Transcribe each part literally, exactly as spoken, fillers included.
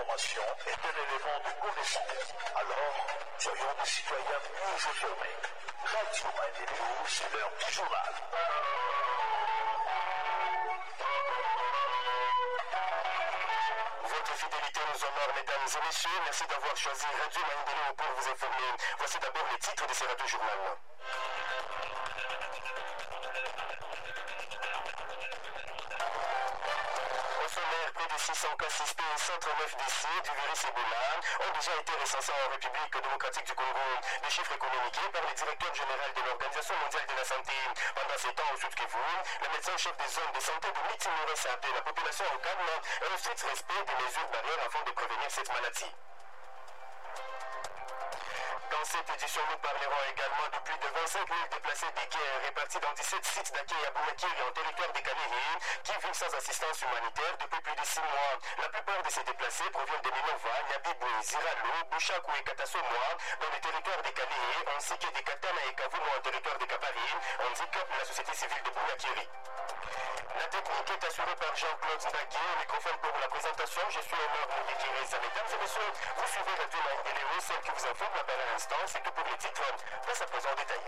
d'information et d'un élément de connaissance. Alors, soyons des citoyens mieux informés. Radio Maendeleo, c'est l'heure du journal. Votre fidélité nous honore, mesdames et messieurs. Merci d'avoir choisi Radio Maendeleo pour vous informer. Voici d'abord les titres de ce radio-journal. Au sommaire, plus de six cents cas suspects et cent trente-neuf décès du virus Ebola ont déjà été recensés en République démocratique du Congo. Des chiffres communiqués par le directeur général de l'Organisation mondiale de la santé. Pendant ces temps, au Sud Kivu, le médecin-chef des zones de santé de Mitimuresa a appelé la population au calme et au strict respect des mesures barrières afin de prévenir cette maladie. Dans cette édition, nous parlerons également de plus de vingt-cinq mille déplacés de guerre répartis dans dix-sept sites d'accueil à Boumakiri en territoire des Kaléhi qui vivent sans assistance humanitaire depuis plus de six mois. La plupart de ces déplacés proviennent de Minova, Nyabibwe, Ziralo, Bouchakou et Katasomoa dans le territoire des Kaléhi ainsi que des Katana et Kavumo en territoire des Kapari, indique la société civile de Boumakiri. La technique est assurée par Jean-Claude Ndagé. Au microphone pour la présentation, je suis Omar Mouyekireza. Mesdames et messieurs, vous suivez Radio Maendeleo, celle qui vous informe par l'instant. C'est tout pour les titres. Place à présent en détail.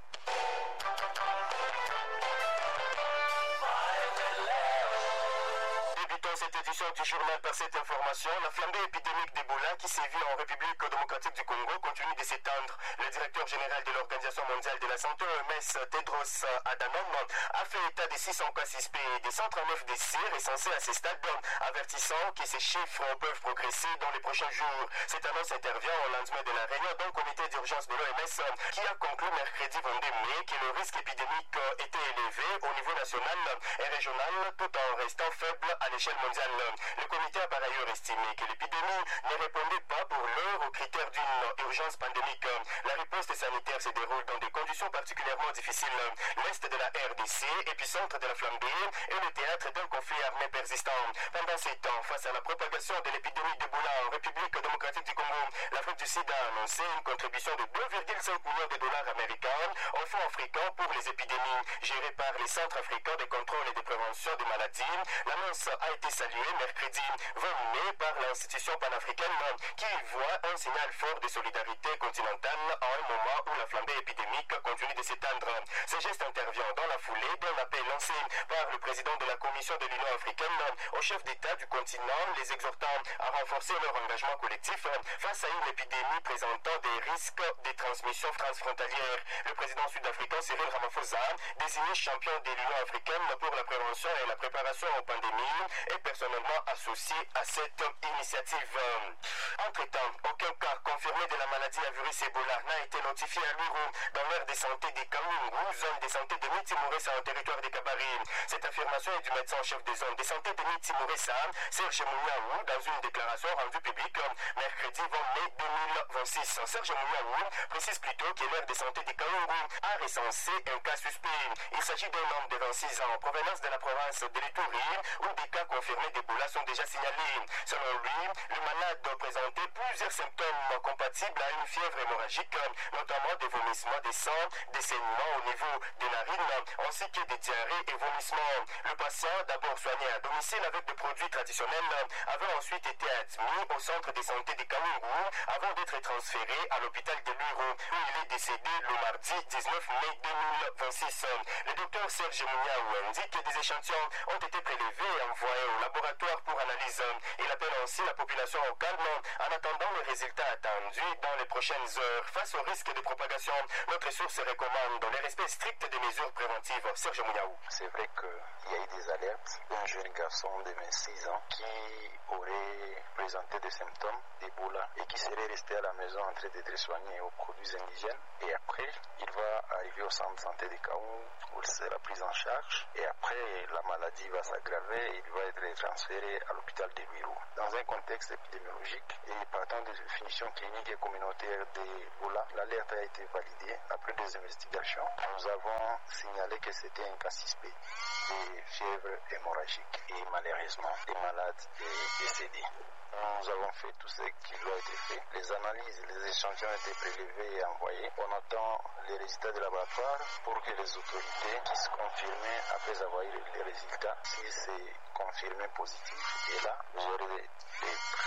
Débutons cette édition du journal par cette information. La flambée épidémique d'Ebola qui sévit en République démocratique du Congo continue de s'étendre. Le directeur général de l'Organisation mondiale de la santé, O M S, Tedros Adhanom, a fait état de six cents cas suspects et de cent trente-neuf décès recensés à ce stade, avertissant que ces chiffres peuvent progresser dans les prochains jours. Cette annonce intervient au lendemain de la réunion d'un comité d'urgence de l'O M S qui a conclu mercredi vingt-deux mai que le risque épidémique était élevé au niveau national et régional tout en restant faible à l'échelle mondiale. Le comité a par ailleurs estimé que l'épidémie ne répondait pas pour l'heure aux critères d'une urgence pandémique. La riposte sanitaire se déroule dans des conditions particulièrement difficiles. L'est de la R D C, épicentre de la flambée, est le théâtre d'un conflit armé persistant. Pendant ces temps, face à la propagation de l'épidémie d'Ebola en République démocratique du Congo, l'Afrique du Sud a annoncé une contribution de deux virgule cinq millions de dollars américains au Fonds africain pour les épidémies, géré par les Centres africains de contrôle et de prévention des maladies. L'annonce a été saluée mercredi vingt mai par l'institution panafricaine qui voit un signal fort de solidarité continentale à un moment où la flambée épidémique continue de s'étendre. Ce geste intervient dans la foulée d'un appel lancé par le président de la Commission de l'Union africaine aux chefs d'État du continent, les exhortant à renforcer leur engagement collectif face à une épidémie présentant des risques de transmission transfrontalière. Le président sud-africain Cyril Ramaphosa, désigné champion de l'Union africaine pour la prévention et la préparation aux pandémies, est personnellement associé à cette initiative. Entre-temps, aucun cas confirmé de la maladie à virus Ebola n'a été notifié à Luro dans l'aire de santé des Kamungu, zone de santé de Mitimuresa en territoire des Kabari. Cette affirmation est du médecin-chef des zones de santé de Mitimuresa, Serge Mouniaou, dans une déclaration rendue publique mercredi vingt mai deux mille vingt-six. Serge Mouniaou précise plutôt que l'aire de santé des Kamungu a recensé un cas suspect. Il s'agit d'un homme de vingt-six ans en provenance de la province de l'Ituri où des cas confirmés d'Ebola sont déjà signalés. Selon lui, le malade présentait plusieurs symptômes compatibles à une fièvre hémorragique, notamment des vomissements de sang, des saignements au niveau des narines, ainsi que des diarrhées et vomissements. Le patient, d'abord soigné à domicile avec des produits traditionnels, avait ensuite été admis au centre de santé de Kamungu avant d'être transféré à l'hôpital de Luro, où il est décédé le mardi dix-neuf mai deux mille vingt-six. Le docteur Serge Mouniaou indique que des échantillons ont été prélevés et envoyés au laboratoire pour analyse. Il appelle ainsi la population au calme en attendant les résultats attendus dans les prochaines heures. Face au risque de propagation, notre source recommande le respect strict des mesures préventives. Serge Mouniaou. C'est vrai qu'il y a eu des alertes d'un jeune garçon de vingt-six ans qui aurait présenté des symptômes d'Ebola et qui serait resté à la maison en train d'être soigné aux produits indigènes. Et après, il va arriver au centre de santé de Kaou où il sera pris en charge. Et après, la maladie va s'aggraver et il va être transféré à l'hôpital de Luiro. Dans un contexte épidémiologique et partant des définitions cliniques et communautaires d'Ebola, l'alerte a été validée après des investigations. Nous avons signalé que c'était un cas suspect de fièvre hémorragique et malheureusement, les malades est décédé. Nous avons fait tout ce qui doit être fait. Les analyses, les échantillons ont été prélevés et envoyés. On attend les résultats du laboratoire pour que les autorités puissent confirmer après avoir eu les résultats si c'est confirmé positif. Et là, vous aurez des, des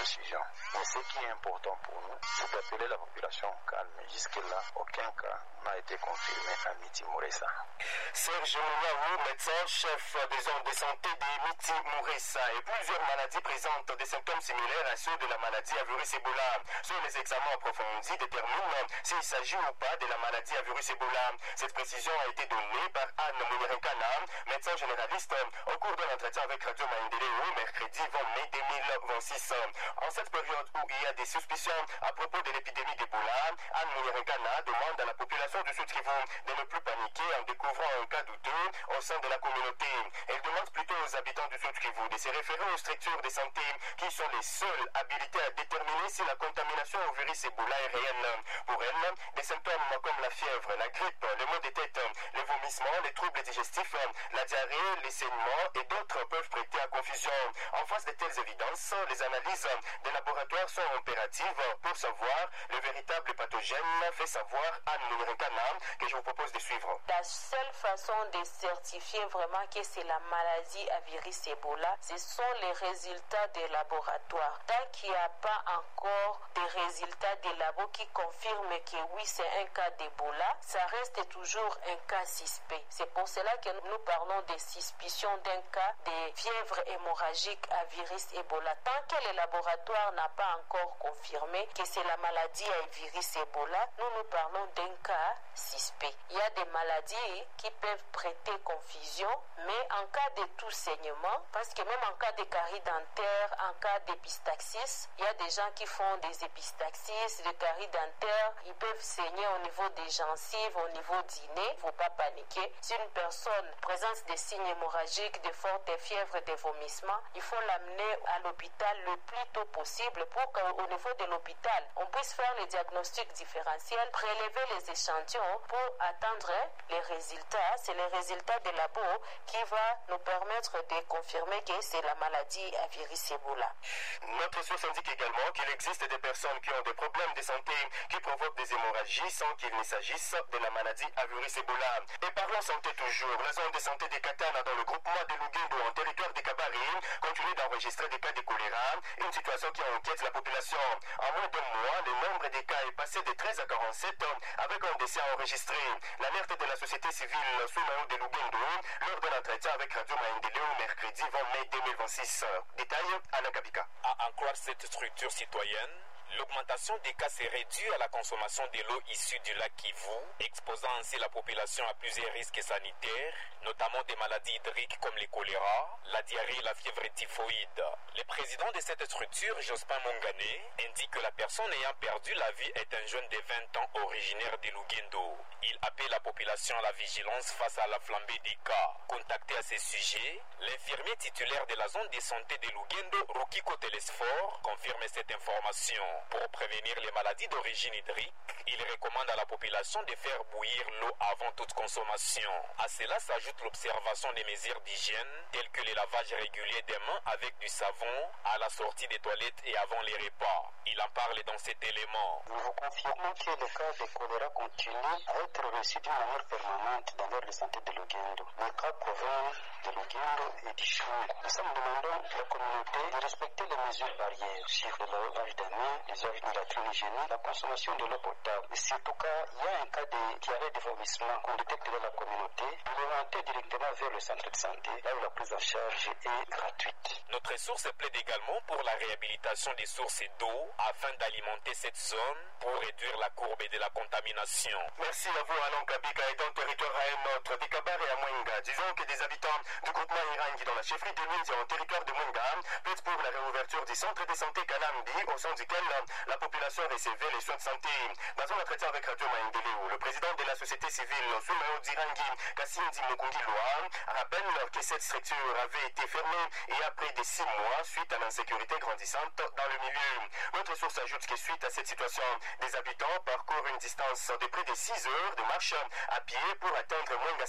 précision. Mais ce qui est important pour nous, c'est d'appeler la population au calme. Jusque-là, aucun cas n'a été confirmé à Miti Mouressa. Serge Moulaou, médecin chef des zones de santé de Miti Mouressa, et plusieurs maladies présentent des symptômes similaires à ceux de la maladie à virus Ebola. Sur les examens approfondis déterminent s'il s'agit ou pas de la maladie à virus Ebola. Cette précision a été donnée par Anne Mouyerenkana, médecin généraliste, au cours d'un entretien avec Radio Maendeleo mercredi vingt mai deux mille vingt-six. En cette période où il y a des suspicions à propos de l'épidémie d'Ebola, Anne Mouyerenkana demande à la population du Sud-Kivu de ne plus paniquer en découvrant un cas douteux au sein de la communauté. Elle demande plutôt aux habitants du Sud-Kivu de se référer aux structures de santé qui sont les seules habilitées à déterminer si la contamination au virus Ebola est réelle. Pour elle, des symptômes comme la fièvre, la grippe, les maux de tête, les vomissements, les troubles digestifs, la diarrhée, les saignements et d'autres peuvent prêter à confusion. En face de telles évidences, les analyses des laboratoires sont impératives pour savoir le véritable pathogène, fait savoir Anne Mouyerenkana, que je vous propose de suivre. La seule façon de certifier vraiment que c'est la maladie à virus Ebola, ce sont les résultats des laboratoires. Tant qu'il n'y a pas encore des résultats des labos qui confirment que oui, c'est un cas d'Ebola, ça reste toujours un cas suspect. C'est pour cela que nous parlons de suspicion d'un cas de fièvre hémorragique à virus Ebola. Tant que le laboratoire n'a pas encore confirmé que c'est la maladie à virus Ebola, nous nous parlons d'un cas suspect. Il y a des maladies qui peuvent prêter confusion, mais en cas de tout saignement, parce que même en cas de carie dentaire, en cas d'épistaxis, il y a des gens qui font des épistaxis, des caries dentaires, ils peuvent saigner au niveau des gencives, au niveau du nez. Il ne faut pas paniquer. Si une personne présente des signes hémorragiques, de fortes fièvres, des vomissements, il faut l'amener à l'hôpital le plus tôt possible pour qu'au niveau de l'hôpital, on puisse faire les diagnostics différentiels, prélever les échantillons pour attendre les résultats. C'est les résultats des labos qui va nous permettre de confirmer que c'est la maladie à virus Ebola. Notre source indique également qu'il existe des personnes qui ont des problèmes de santé qui provoquent des hémorragies sans qu'il ne s'agisse de la maladie à virus Ebola. Et parlons santé toujours. La zone de santé de Katana dans le groupement de Lugendo en territoire de Kabari continue d'enregistrer des cas de choléra, une situation qui inquiète la population. En moins d'un mois, le nombre de cas est passé de treize à quarante-sept avec un décès enregistré. L'alerte de la société civile sous maillot de Lugendo lors d'un entretien avec Radio Maendeleo mercredi vingt mai deux mille vingt-six. Détail à la Kabika. À en croire cette structure citoyenne, l'augmentation des cas serait due à la consommation de l'eau issue du lac Kivu, exposant ainsi la population à plusieurs risques sanitaires, notamment des maladies hydriques comme le choléra, la diarrhée et la fièvre typhoïde. Le président de cette structure, Jospin Mongane, indique que la personne ayant perdu la vie est un jeune de vingt ans originaire de Lugendo. Il appelle la population à la vigilance face à la flambée des cas. Contacté à ce sujet, l'infirmier titulaire de la zone de santé de Lugendo, Rukiko Telesfor, confirme cette information. Pour prévenir les maladies d'origine hydrique, il recommande à la population de faire bouillir l'eau avant toute consommation. À cela s'ajoute l'observation des mesures d'hygiène, telles que le lavage régulier des mains avec du savon à la sortie des toilettes et avant les repas. Il en parle dans cet élément. Nous vous confirmons que les cas de choléra continuent à être reçus d'une manière permanente dans l'aire de santé de Lugendo. Les cas proviennent de Lugendo et du Chungu. Nous sommes demandons à la communauté de respecter les mesures barrières, suivre le lavage des mains, l'usage de la hygiénique, la consommation de l'eau potable. Et surtout quand il y a un cas de diarrhée de vomissement qu'on détecte dans la communauté, l'orienter directement vers le centre de santé, là où la prise en charge est gratuite. Notre source plaide également pour la réhabilitation des sources d'eau afin d'alimenter cette zone pour réduire la courbe de la contamination. Merci à vous, Alain Kabika, et d'un territoire à un autre, de Kabar et à Mwenga. Disons que des habitants du groupement Irangi dans la chefferie de l'Inde et en territoire de Mwenga plaident pour la réouverture du centre de santé Kalambi, au sein duquel la population recevait les soins de santé. Dans un entretien avec Radio Maendeleo, le président de la société civile, Soumayo Dirangi Kassindi Mukungiloa, rappelle que cette structure avait été fermée il y a près de six mois suite à l'insécurité grandissante dans le milieu. Notre source ajoute que suite à cette situation, des habitants parcourent une distance de près de six heures de marche à pied pour atteindre Mwenga